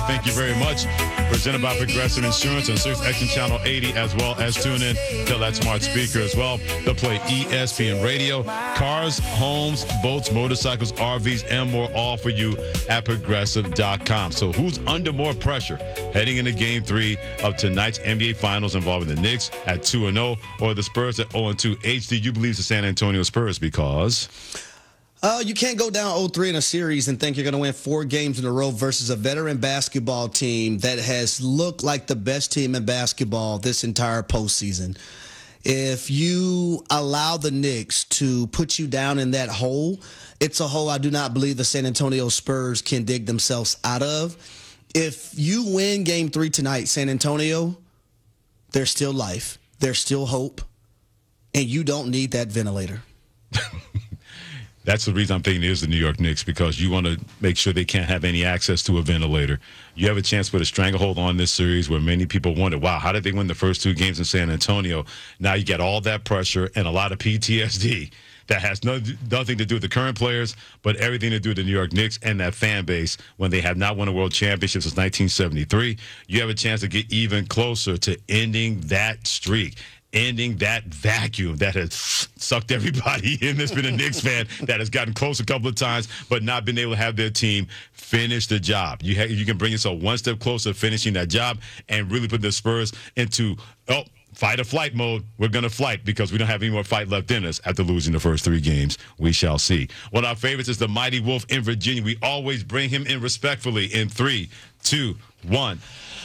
thank you very much. Presented by Progressive Insurance on Sirius XM Channel 80, as well as tune in to that smart speaker as well. They'll play ESPN Radio. Cars, homes, boats, motorcycles, RVs, and more, all for you at Progressive.com. So who's under more pressure heading into Game 3 of tonight's NBA Finals involving the Knicks at 2-0 or the Spurs at 0-2? HD, you believe the San Antonio Spurs because... You can't go down 0-3 in a series and think you're going to win 4 games in a row versus a veteran basketball team that has looked like the best team in basketball this entire postseason. If you allow the Knicks to put you down in that hole, it's a hole I do not believe the San Antonio Spurs can dig themselves out of. If you win Game 3 tonight, San Antonio, there's still life. There's still hope. And you don't need that ventilator. That's the reason I'm thinking it is the New York Knicks, because you want to make sure they can't have any access to a ventilator. You have a chance to put a stranglehold on this series where many people wonder, wow, how did they win the first 2 games in San Antonio? Now you get all that pressure and a lot of PTSD that has nothing to do with the current players, but everything to do with the New York Knicks and that fan base when they have not won a world championship since 1973. You have a chance to get even closer to ending that streak, ending that vacuum that has sucked everybody in that's been a Knicks fan that has gotten close a couple of times but not been able to have their team finish the job. You can bring yourself one step closer to finishing that job and really put the Spurs into, fight or flight mode. We're going to fight because we don't have any more fight left in us after losing the first 3 games. We shall see. One of our favorites is the Mighty Wolf in Virginia. We always bring him in respectfully in 3, 2, 1.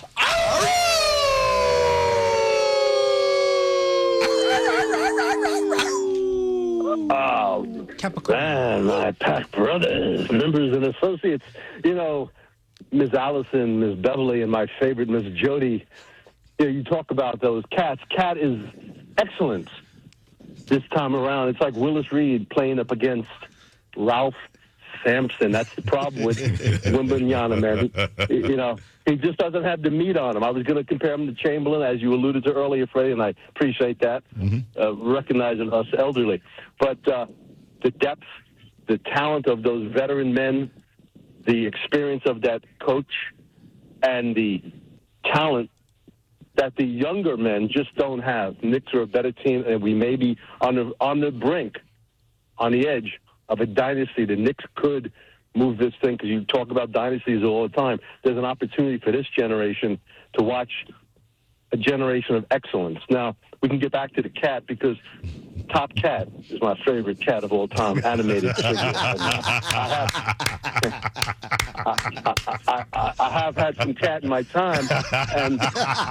Oh, man, my pack brothers, members and associates. You know, Ms. Allison, Ms. Beverly, and my favorite, Ms. Jody. You talk about those cats. Cat is excellent this time around. It's like Willis Reed playing up against Ralph Sampson. That's the problem with Wembanyama, man. He just doesn't have the meat on him. I was going to compare him to Chamberlain, as you alluded to earlier, Freddie, and I appreciate that, recognizing us elderly. But the depth, the talent of those veteran men, the experience of that coach, and the talent that the younger men just don't have. Knicks are a better team, and we may be on the brink, on the edge of a dynasty. The Knicks could move this thing, because you talk about dynasties all the time. There's an opportunity for this generation to watch a generation of excellence. Now, we can get back to the cat, because Top Cat is my favorite cat of all time, animated figure. I have had some cat in my time, and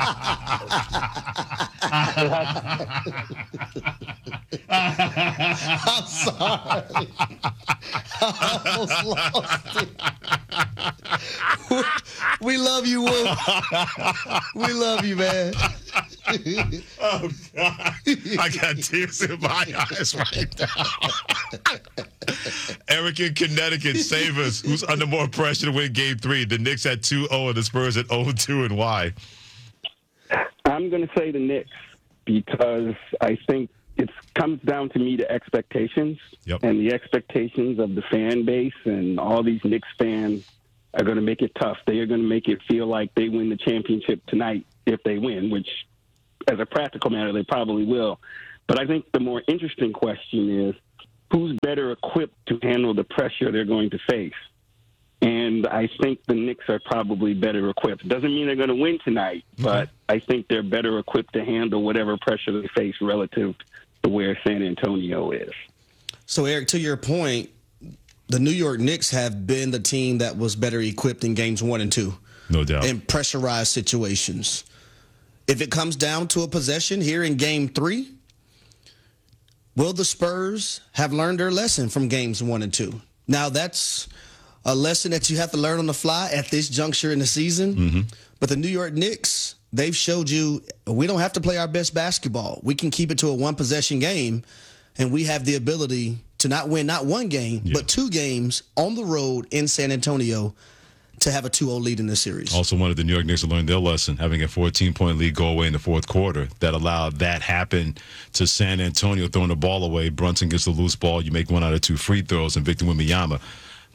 I'm sorry. I almost lost it. We love you, Wolf. We love you, man. Oh, God. I got tears in my eyes right now. Eric in Connecticut, save us. Who's under more pressure to win Game 3? The Knicks at 2-0 and the Spurs at 0-2, and why? I'm going to say the Knicks, because I think it comes down to me to expectations. Yep. And the expectations of the fan base and all these Knicks fans are going to make it tough. They are going to make it feel like they win the championship tonight if they win, which, as a practical matter, they probably will. But I think the more interesting question is, who's better equipped to handle the pressure they're going to face? And I think the Knicks are probably better equipped. Doesn't mean they're going to win tonight, but I think they're better equipped to handle whatever pressure they face relative to where San Antonio is. So, Eric, to your point, the New York Knicks have been the team that was better equipped in Games 1 and 2. No doubt. In pressurized situations. If it comes down to a possession here in Game 3, will the Spurs have learned their lesson from Games 1 and 2? Now, that's a lesson that you have to learn on the fly at this juncture in the season. But the New York Knicks, they've showed you we don't have to play our best basketball. We can keep it to a one-possession game, and we have the ability to not win not one game, but 2 games on the road in San Antonio to have a 2-0 lead in this series. Also wanted the New York Knicks to learn their lesson, having a 14-point lead go away in the fourth quarter. That allowed that happen to San Antonio, throwing the ball away. Brunson gets the loose ball. You make 1 out of 2 free throws, and Victor Wembanyama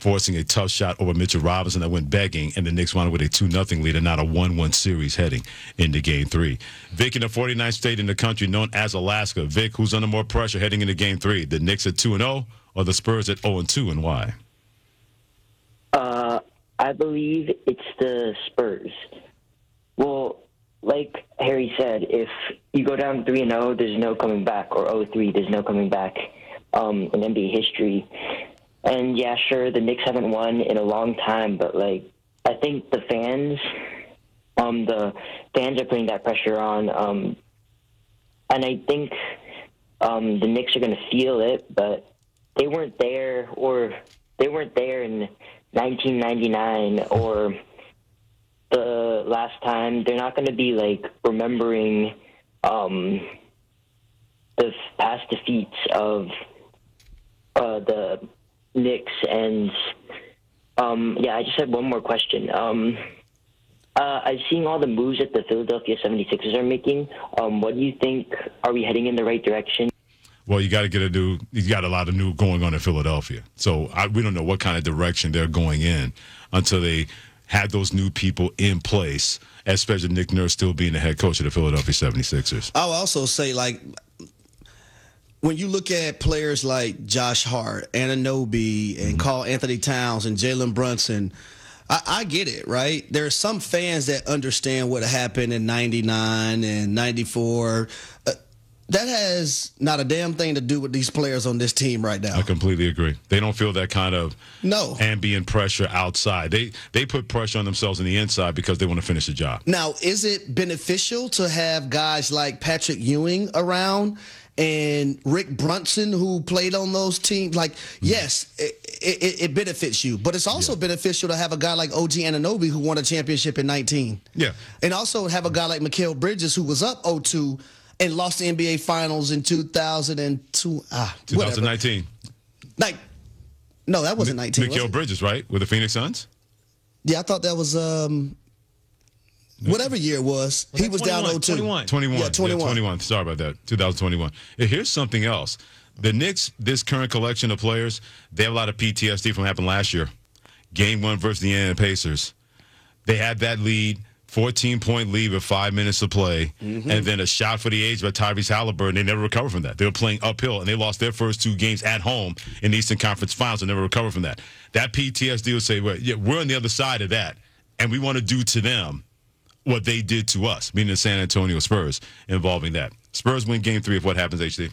forcing a tough shot over Mitchell Robinson that went begging, and the Knicks wound up with a 2-0 lead and not a 1-1 series heading into Game 3. Vic, in the 49th state in the country known as Alaska. Vic, who's under more pressure heading into Game 3? The Knicks at 2-0 or the Spurs at 0-2, and why? I believe it's the Spurs. Well, like Harry said, if you go down 3-0, there's no coming back, or 0-3, there's no coming back in NBA history. And yeah, sure, the Knicks haven't won in a long time, but like I think the fans are putting that pressure on, and I think the Knicks are going to feel it, but they weren't there in 1999 or the last time. They're not going to be like remembering the past defeats of the Knicks. And I just had one more question. I've seen all the moves that the Philadelphia 76ers are making. What do you think? Are we heading in the right direction? Well, you got a lot of new going on in Philadelphia. So we don't know what kind of direction they're going in until they have those new people in place, especially Nick Nurse still being the head coach of the Philadelphia 76ers. I'll also say, like, when you look at players like Josh Hart, Anunoby, and Karl Anthony Towns and Jalen Brunson, I get it, right? There are some fans that understand what happened in 99 and 94. That has not a damn thing to do with these players on this team right now. I completely agree. They don't feel that kind of ambient pressure outside. They put pressure on themselves on the inside because they want to finish the job. Now, is it beneficial to have guys like Patrick Ewing around and Rick Brunson who played on those teams? Like, yes, it benefits you, but it's also beneficial to have a guy like OG Anunoby who won a championship in 19. Yeah. And also have a guy like Mikal Bridges who was up 0-2 and lost the NBA Finals in 2002. 2019. No, that wasn't 19. Mikal Bridges, right? With the Phoenix Suns? Yeah, I thought that was whatever year it was. He was down 0-2. 21. Yeah, 21. Yeah, 21. Sorry about that. 2021. Here's something else. The Knicks, this current collection of players, they have a lot of PTSD from what happened last year. Game 1 versus the Indiana Pacers. They had that lead. 14-point lead with 5 minutes to play, and then a shot for the age by Tyrese Halliburton. They never recovered from that. They were playing uphill, and they lost their first 2 games at home in the Eastern Conference Finals and never recovered from that. That PTSD would say, well, yeah, we're on the other side of that, and we want to do to them what they did to us, meaning the San Antonio Spurs, involving that. Spurs win Game 3 if what happens, HD?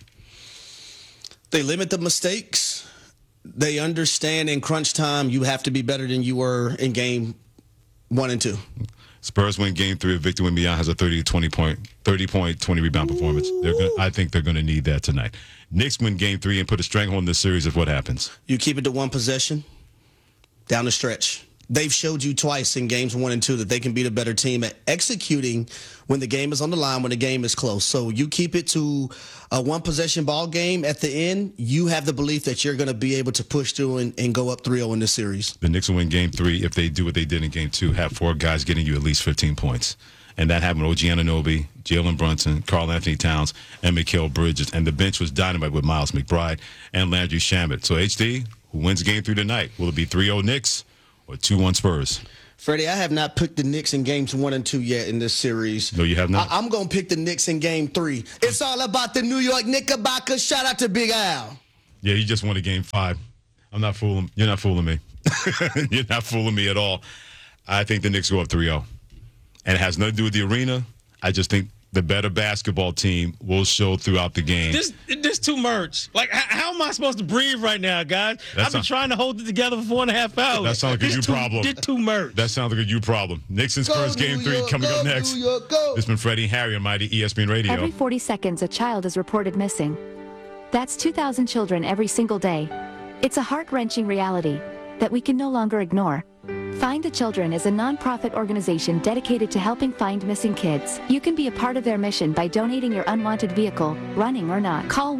They limit the mistakes. They understand in crunch time you have to be better than you were in Game 1 and 2. Spurs win Game 3. Victor Wembanyama has a 30-point, 20-rebound performance. I think they're going to need that tonight. Knicks win Game 3 and put a stranglehold in this series if what happens. You keep it to one possession down the stretch. They've showed you twice in Games 1 and 2 that they can be the better team at executing when the game is on the line, when the game is close. So you keep it to a one-possession ball game. At the end, you have the belief that you're going to be able to push through and go up 3-0 in this series. The Knicks will win Game 3 if they do what they did in Game 2, have 4 guys getting you at least 15 points. And that happened with OG Anunoby, Jalen Brunson, Karl Anthony Towns, and Mikal Bridges. And the bench was dynamite with Miles McBride and Landry Shamet. So, HD, who wins Game 3 tonight? Will it be 3-0 Knicks or 2-1 Spurs? Freddie, I have not picked the Knicks in Games 1 and 2 yet in this series. No, you have not? I'm going to pick the Knicks in Game 3. It's all about the New York Knickerbockers. Shout out to Big Al. Yeah, you just won a Game 5. I'm not fooling. You're not fooling me. You're not fooling me at all. I think the Knicks go up 3-0. And it has nothing to do with the arena. I just think the better basketball team will show throughout the game. This too much. Like, how am I supposed to breathe right now, guys? I've been trying to hold it together for 4.5 hours. That sounds like a you problem. This too much. That sounds like a you problem. Knicks and Spurs Game 3 coming up next. This has been Freddie and Harry on Mighty ESPN Radio. Every 40 seconds, a child is reported missing. That's 2,000 children every single day. It's a heart-wrenching reality that we can no longer ignore. Find the Children is a non-profit organization dedicated to helping find missing kids. You can be a part of their mission by donating your unwanted vehicle, running or not. Call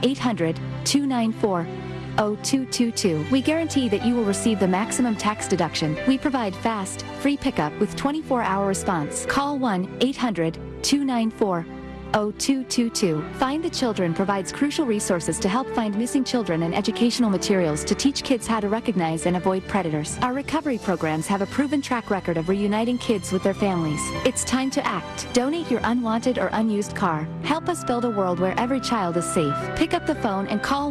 1-800-294-0222. We guarantee that you will receive the maximum tax deduction. We provide fast, free pickup with 24-hour response. Call 1-800-294-0222. 0222. Find the Children provides crucial resources to help find missing children and educational materials to teach kids how to recognize and avoid predators. Our recovery programs have a proven track record of reuniting kids with their families. It's time to act. Donate your unwanted or unused car. Help us build a world where every child is safe. Pick up the phone and call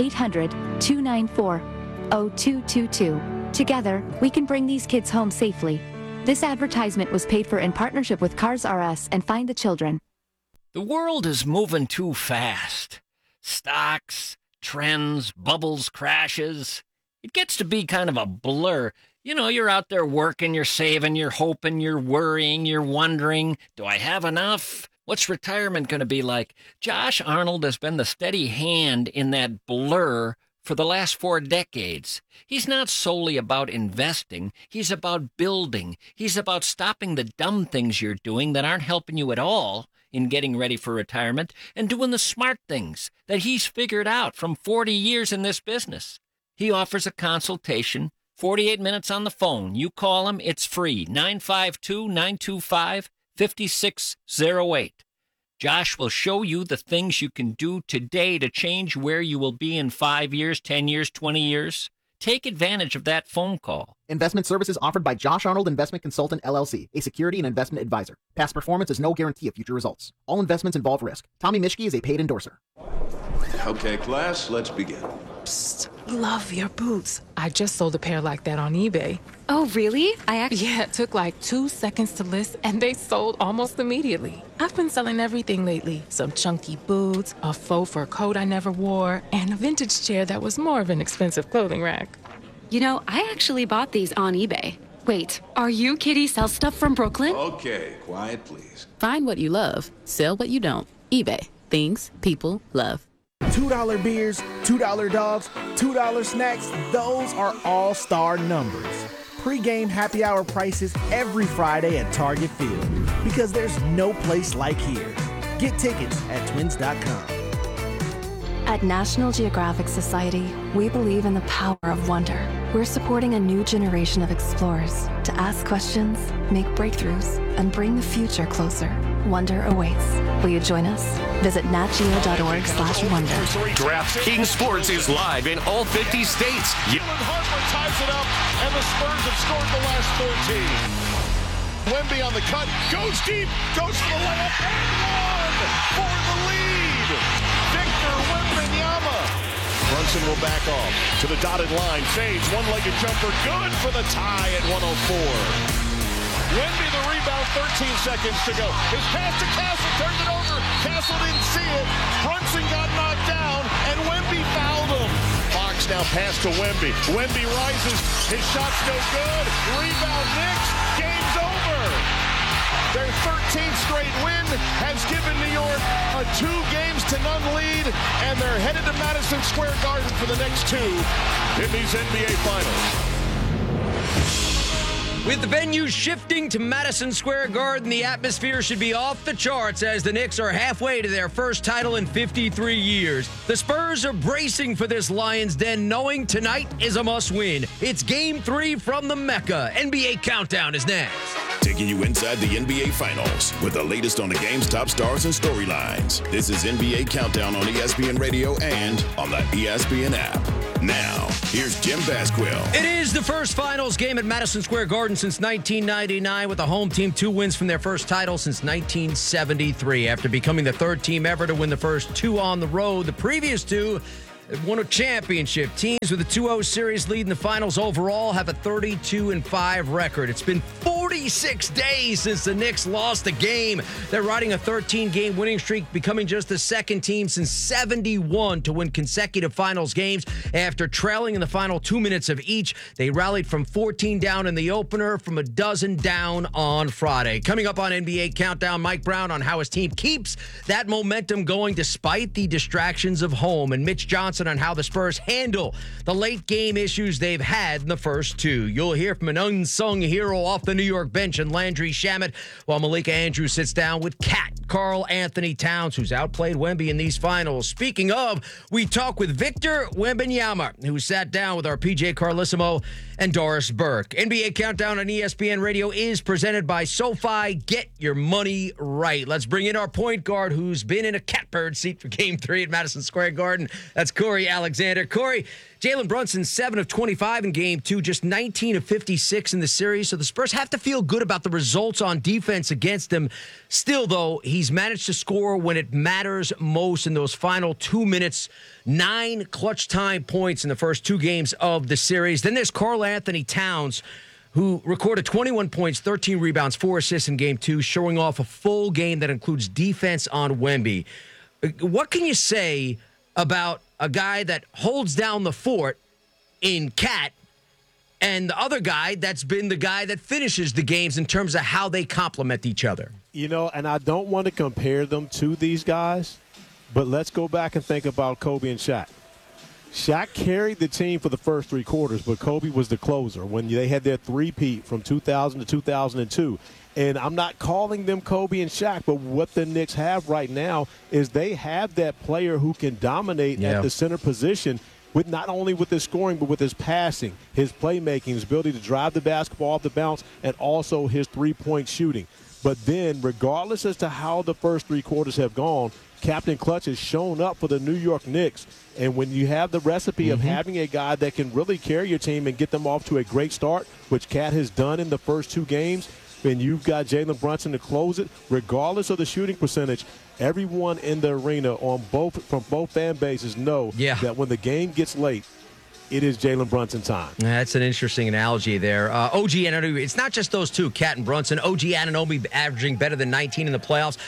1-800-294-0222. Together, we can bring these kids home safely. This advertisement was paid for in partnership with Cars R Us and Find the Children. The world is moving too fast. Stocks, trends, bubbles, crashes. It gets to be kind of a blur. You know, you're out there working, you're saving, you're hoping, you're worrying, you're wondering, do I have enough? What's retirement going to be like? Josh Arnold has been the steady hand in that blur for the last 4 decades. He's not solely about investing. He's about building. He's about stopping the dumb things you're doing that aren't helping you at all in getting ready for retirement and doing the smart things that he's figured out from 40 years in this business. He offers a consultation, 48 minutes on the phone. You call him, it's free, 952-925-5608. Josh will show you the things you can do today to change where you will be in 5 years, 10 years, 20 years. Take advantage of that phone call. Investment services offered by Josh Arnold Investment Consultant, LLC, a security and investment advisor. Past performance is no guarantee of future results. All investments involve risk. Tommy Mischke is a paid endorser. Okay, class, let's begin. Psst, love your boots. I just sold a pair like that on eBay. Oh, really? Yeah, it took like 2 seconds to list, and they sold almost immediately. I've been selling everything lately. Some chunky boots, a faux fur coat I never wore, and a vintage chair that was more of an expensive clothing rack. You know, I actually bought these on eBay. Wait, are you Kitty Sell Stuff from Brooklyn? Okay, quiet, please. Find what you love, sell what you don't. eBay. Things people love. $2 beers, $2 dogs, $2 snacks, those are all-star numbers. Pre-game happy hour prices every Friday at Target Field. Because there's no place like here. Get tickets at twins.com. At National Geographic Society, we believe in the power of wonder. We're supporting a new generation of explorers to ask questions, make breakthroughs, and bring the future closer. Wonder awaits. Will you join us? Visit natgeo.org/wonder. DraftKings Sports is live in all 50 states. Harper ties it up, and the Spurs have scored the last 13. Wemby on the cut, goes deep, goes for the layup, and one for the lead. Victor Wembanyama. Brunson will back off to the dotted line, fades, one-legged jumper, good for the tie at 104. Wemby the rebound, 13 seconds to go. His pass to Castle, turned it over. Castle didn't see it. Brunson got knocked down, and Wemby fouled him. Fox now pass to Wemby. Wemby rises. His shot's no good. Rebound Knicks. Game's over. Their 13th straight win has given New York a 2-0 lead, and they're headed to Madison Square Garden for the next 2 in these NBA Finals. With the venue shifting to Madison Square Garden, the atmosphere should be off the charts as the Knicks are halfway to their first title in 53 years. The Spurs are bracing for this Lions Den, knowing tonight is a must-win. It's Game 3 from the Mecca. NBA Countdown is next. Taking you inside the NBA Finals with the latest on the game's top stars and storylines. This is NBA Countdown on ESPN Radio and on the ESPN app. Now, here's Jim Basquill. It is the first finals game at Madison Square Garden since 1999, with the home team 2 wins from their first title since 1973. After becoming the 3rd team ever to win the first 2 on the road, the previous 2 won a championship. Teams with a 2-0 series lead in the finals overall have a 32-5 record. It's been 46 days since the Knicks lost a game. They're riding a 13-game winning streak, becoming just the 2nd team since 71 to win consecutive finals games. After trailing in the final 2 minutes of each, they rallied from 14 down in the opener, from a dozen down on Friday. Coming up on NBA Countdown, Mike Brown on how his team keeps that momentum going despite the distractions of home, and Mitch Johnson on how the Spurs handle the late game issues they've had in the first 2. You'll hear from an unsung hero off the New York bench in Landry Shamet, while Malika Andrews sits down with Kat Karl Anthony Towns, who's outplayed Wemby in these finals. Speaking of, we talk with Victor Wembanyama, who sat down with our PJ Carlissimo and Doris Burke. NBA Countdown on ESPN Radio is presented by SoFi. Get your money right. Let's bring in our point guard, who's been in a catbird seat for Game 3 at Madison Square Garden. That's Corey Alexander. Corey, Jalen Brunson, 7 of 25 in Game 2, just 19 of 56 in the series. So the Spurs have to feel good about the results on defense against him. Still, though, he's managed to score when it matters most in those final 2 minutes. 9 clutch time points in the first 2 games of the series. Then there's Karl Anthony Towns, who recorded 21 points, 13 rebounds, 4 assists in Game 2, showing off a full game that includes defense on Wemby. What can you say about a guy that holds down the fort in Cat and the other guy that's been the guy that finishes the games in terms of how they complement each other? You know, and I don't want to compare them to these guys, but let's go back and think about Kobe and Shaq. Shaq carried the team for the first 3 quarters, but Kobe was the closer when they had their three-peat from 2000 to 2002. And I'm not calling them Kobe and Shaq, but what the Knicks have right now is they have that player who can dominate at the center position with not only with his scoring, but with his passing, his playmaking, his ability to drive the basketball off the bounce, and also his three-point shooting. But then, regardless as to how the first 3 quarters have gone, Captain Clutch has shown up for the New York Knicks. And when you have the recipe of having a guy that can really carry your team and get them off to a great start, which Cat has done in the first 2 games, and you've got Jalen Brunson to close it, regardless of the shooting percentage, everyone in the arena from both fan bases know that when the game gets late, it is Jalen Brunson time. That's an interesting analogy there. OG Anunoby, it's not just those two, Cat and Brunson. OG Anunoby averaging better than 19 in the playoffs.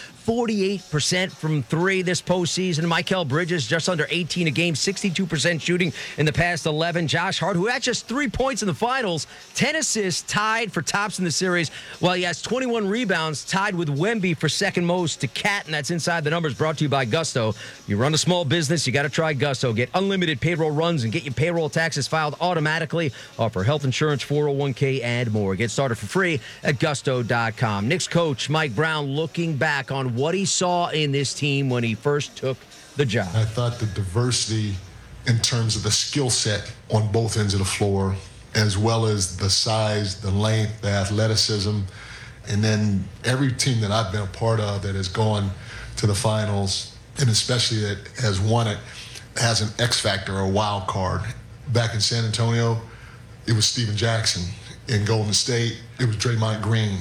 48% from 3 this postseason. Mikal Bridges just under 18 a game, 62% shooting in the past 11. Josh Hart, who had just 3 points in the finals, 10 assists, tied for tops in the series, while he has 21 rebounds, tied with Wemby for second most to Cat, and that's Inside the Numbers, brought to you by Gusto. You run a small business, you got to try Gusto. Get unlimited payroll runs and get your payroll taxes filed automatically. Offer health insurance, 401k, and more. Get started for free at Gusto.com. Knicks coach Mike Brown looking back on what he saw in this team when he first took the job. I thought the diversity in terms of the skill set on both ends of the floor, as well as the size, the length, the athleticism, and then every team that I've been a part of that has gone to the finals, and especially that has won it, has an X factor or a wild card. Back in San Antonio, it was Steven Jackson. In Golden State, it was Draymond Green.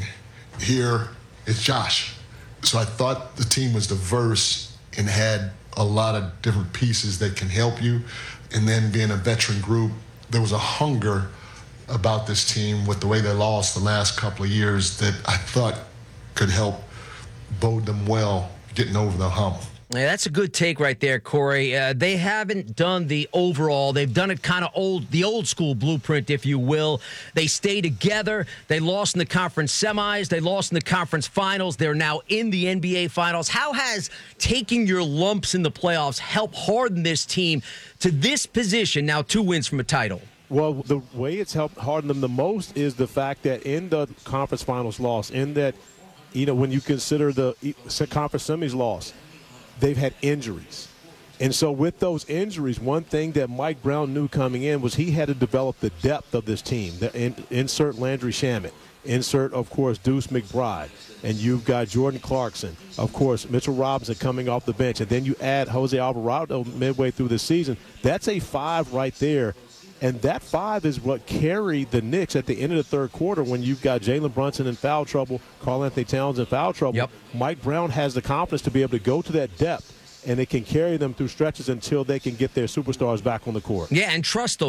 Here, it's Josh. So I thought the team was diverse and had a lot of different pieces that can help you. And then being a veteran group, there was a hunger about this team with the way they lost the last couple of years that I thought could help bode them well getting over the hump. Yeah, that's a good take right there, Corey. They haven't done the overall. They've done it kind of the old school blueprint, if you will. They stay together. They lost in the conference semis. They lost in the conference finals. They're now in the NBA finals. How has taking your lumps in the playoffs helped harden this team to this position, now 2 wins from a title? Well, the way it's helped harden them the most is the fact that in the conference finals loss, in that, when you consider the conference semis loss, they've had injuries. And so with those injuries, one thing that Mike Brown knew coming in was he had to develop the depth of this team. Insert Landry Shamet. Insert, of course, Deuce McBride. And you've got Jordan Clarkson. Of course, Mitchell Robinson coming off the bench. And then you add Jose Alvarado midway through the season. That's a 5 right there. And that 5 is what carried the Knicks at the end of the third quarter when you've got Jalen Brunson in foul trouble, Karl Anthony Towns in foul trouble. Yep. Mike Brown has the confidence to be able to go to that depth, and it can carry them through stretches until they can get their superstars back on the court. Yeah, and trust those